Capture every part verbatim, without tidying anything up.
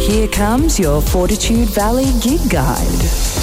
Here comes your Fortitude Valley Gig Guide.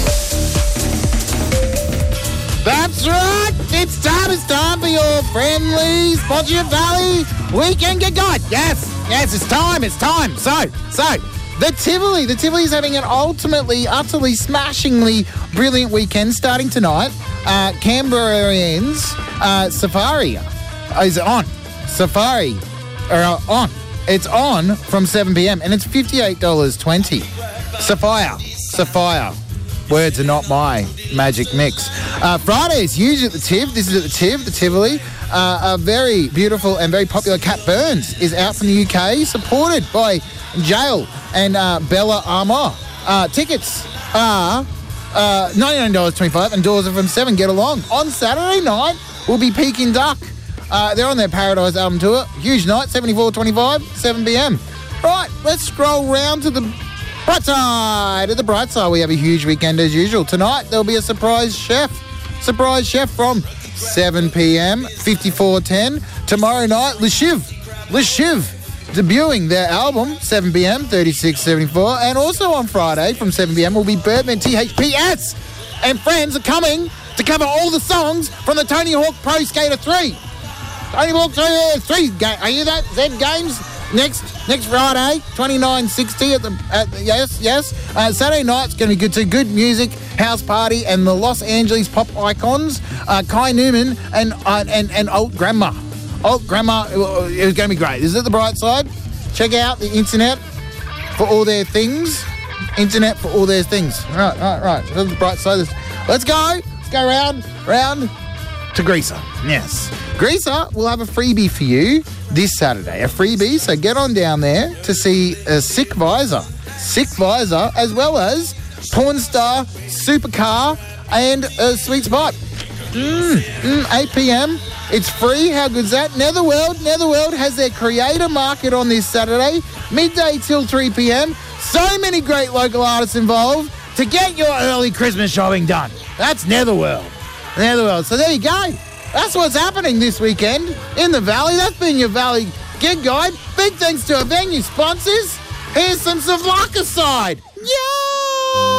That's right. It's time. It's time for your friendly Fortitude Valley Weekend Gig Guide. Yes, yes, it's time. It's time. So, so the Tivoli. The Tivoli is having an ultimately, utterly, smashingly brilliant weekend starting tonight. Uh, Canberra's uh, Safari is on. Safari are on. It's on from seven p.m. and it's fifty-eight dollars twenty. Sapphire. Sapphire. Words are not my magic mix. Uh, Friday is usually at the Tiv. This is at the Tiv, the Tivoli. Uh, a very beautiful and very popular Cat Burns is out from the U K, supported by Jail and uh, Bella Armour. Uh, tickets are uh, ninety-nine dollars twenty-five and doors are from seven. Get along. On Saturday night, we'll be Peking Duck. Uh, they're on their Paradise album tour. Huge night, seventy-four twenty-five, seven p.m. Right, let's scroll round to the bright side. At the bright side, we have a huge weekend as usual. Tonight, there'll be a surprise chef. Surprise chef from seven p.m, fifty-four ten. Tomorrow night, Le Chiv. Le Chiv debuting their album, seven p.m, thirty-six seventy-four. And also on Friday from seven p.m will be Birdman T H P S. And friends are coming to cover all the songs from the Tony Hawk Pro Skater three. Tony Hawk three, are you that? Z Games next next Friday, twenty-nine sixty at the, at the yes, yes. Uh, Saturday night's going to be good too. Good music, house party, and the Los Angeles pop icons, uh, Kai Newman and uh, and and Alt Grandma. Alt Grandma, it was going to be great. This is at the bright side. Check out the internet for all their things. Internet for all their things. Right, right, right. This is the bright side. Let's go. Let's go round, round to Greaser. Yes. Greaser will have a freebie for you this Saturday. A freebie, so get on down there to see a Sick Visor. Sick Visor, as well as Porn Star, Supercar, and a Sweet Spot. Mm, mm, eight p.m. It's free. How good's that? Netherworld. Netherworld has their creator market on this Saturday, midday till three p.m. So many great local artists involved to get your early Christmas shopping done. That's Netherworld. Netherworld. So there you go. That's what's happening this weekend in the Valley. That's been your Valley Gig Guide. Big thanks to our venue sponsors. Here's some Savlaka Side. Yeah!